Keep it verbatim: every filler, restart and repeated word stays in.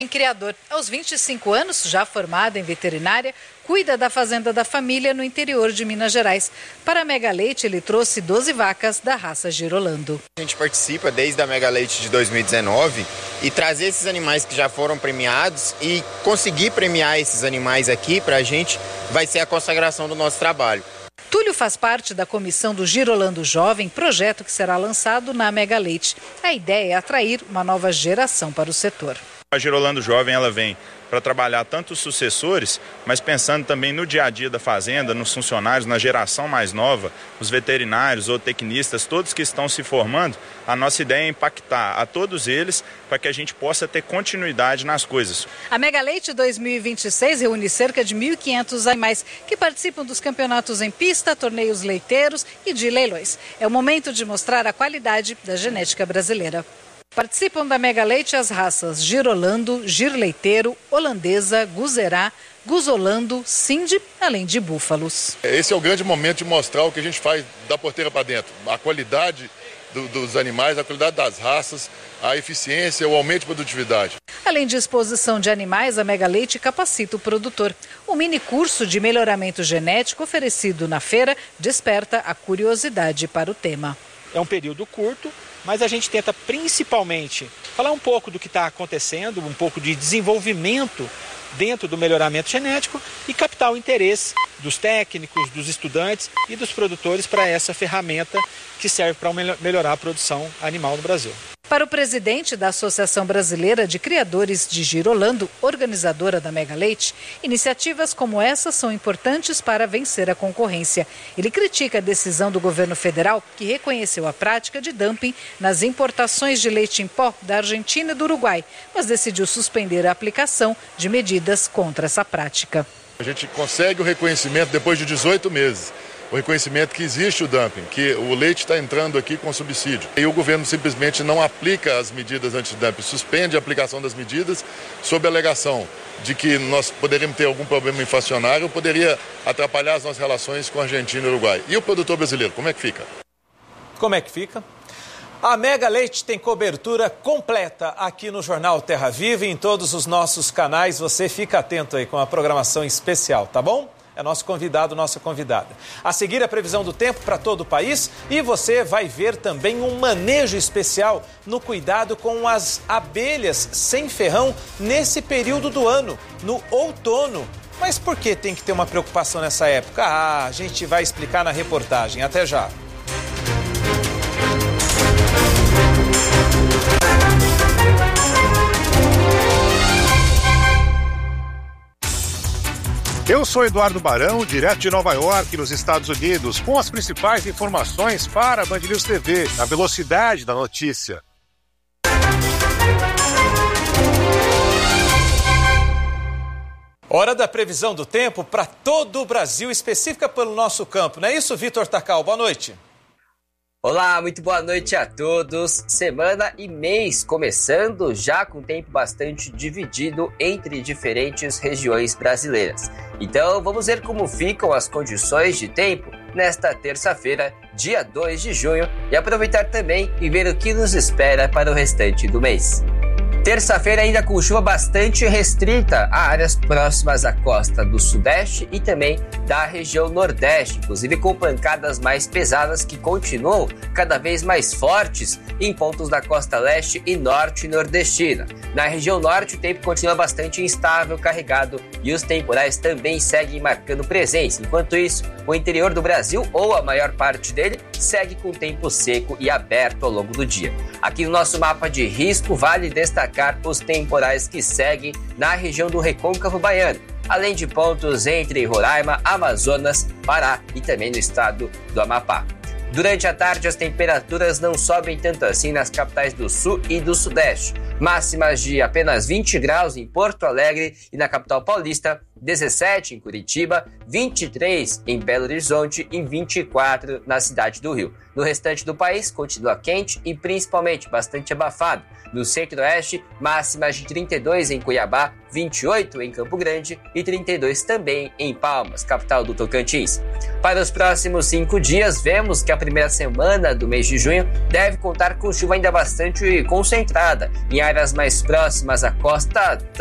Criador. Aos vinte e cinco anos, já formado em veterinária, cuida da fazenda da família no interior de Minas Gerais. Para a Mega Leite, ele trouxe doze vacas da raça Girolando. A gente participa desde a Mega Leite de dois mil e dezenove e trazer esses animais que já foram premiados e conseguir premiar esses animais aqui para a gente vai ser a consagração do nosso trabalho. Túlio faz parte da comissão do Girolando Jovem, projeto que será lançado na Mega Leite. A ideia é atrair uma nova geração para o setor. A Girolando Jovem ela vem para trabalhar tanto os sucessores, mas pensando também no dia a dia da fazenda, nos funcionários, na geração mais nova, os veterinários ou tecnistas, todos que estão se formando. A nossa ideia é impactar a todos eles para que a gente possa ter continuidade nas coisas. A Mega Leite dois mil e vinte e seis reúne cerca de mil e quinhentos animais que participam dos campeonatos em pista, torneios leiteiros e de leilões. É o momento de mostrar a qualidade da genética brasileira. Participam da Mega Leite as raças Girolando, Girleiteiro, Holandesa, Guzerá, Guzolando, Cindy, além de búfalos. Esse é o grande momento de mostrar o que a gente faz da porteira para dentro. A qualidade do, dos animais, a qualidade das raças, a eficiência, o aumento de produtividade. Além de exposição de animais, a Mega Leite capacita o produtor. O mini curso de melhoramento genético oferecido na feira desperta a curiosidade para o tema. É um período curto, mas a gente tenta principalmente falar um pouco do que está acontecendo, um pouco de desenvolvimento dentro do melhoramento genético e captar o interesse dos técnicos, dos estudantes e dos produtores para essa ferramenta que serve para melhorar a produção animal no Brasil. Para o presidente da Associação Brasileira de Criadores de Girolando, organizadora da Mega Leite, iniciativas como essa são importantes para vencer a concorrência. Ele critica a decisão do governo federal, que reconheceu a prática de dumping nas importações de leite em pó da Argentina e do Uruguai, mas decidiu suspender a aplicação de medidas contra essa prática. A gente consegue o reconhecimento depois de dezoito meses. O reconhecimento que existe o dumping, que o leite está entrando aqui com subsídio. E o governo simplesmente não aplica as medidas antidumping, suspende a aplicação das medidas sob a alegação de que nós poderíamos ter algum problema inflacionário ou poderia atrapalhar as nossas relações com a Argentina e o Uruguai. E o produtor brasileiro, como é que fica? Como é que fica? A Mega Leite tem cobertura completa aqui no Jornal Terra Viva e em todos os nossos canais. Você fica atento aí com a programação especial, tá bom? É nosso convidado, nossa convidada. A seguir, a previsão do tempo para todo o país e você vai ver também um manejo especial no cuidado com as abelhas sem ferrão nesse período do ano, no outono. Mas por que tem que ter uma preocupação nessa época? Ah, a gente vai explicar na reportagem. Até já. Eu sou Eduardo Barão, direto de Nova York, nos Estados Unidos, com as principais informações para a Band News T V, na velocidade da notícia. Hora da previsão do tempo para todo o Brasil, específica pelo nosso campo. Não é isso, Vitor Tacal? Boa noite. Olá, muito boa noite a todos. Semana e mês começando já com tempo bastante dividido entre diferentes regiões brasileiras. Então vamos ver como ficam as condições de tempo nesta terça-feira, dia dois de junho, e aproveitar também e ver o que nos espera para o restante do mês. Terça-feira ainda com chuva bastante restrita a áreas próximas à costa do Sudeste e também da região Nordeste, inclusive com pancadas mais pesadas que continuam cada vez mais fortes em pontos da costa leste e norte nordestina. Na região norte o tempo continua bastante instável, carregado e os temporais também seguem marcando presença. Enquanto isso, o interior do Brasil, ou a maior parte dele, segue com tempo seco e aberto ao longo do dia. Aqui no nosso mapa de risco vale destacar os temporais que seguem na região do Recôncavo Baiano, além de pontos entre Roraima, Amazonas, Pará e também no estado do Amapá. Durante a tarde, as temperaturas não sobem tanto assim nas capitais do Sul e do Sudeste. Máximas de apenas vinte graus em Porto Alegre e na capital paulista, dezessete em Curitiba, vinte e três em Belo Horizonte e vinte e quatro na cidade do Rio. No restante do país, continua quente e principalmente bastante abafado. No centro-oeste, máximas de trinta e dois em Cuiabá, vinte e oito em Campo Grande e trinta e dois também em Palmas, capital do Tocantins. Para os próximos cinco dias, vemos que a primeira semana do mês de junho deve contar com chuva ainda bastante concentrada em áreas mais próximas à costa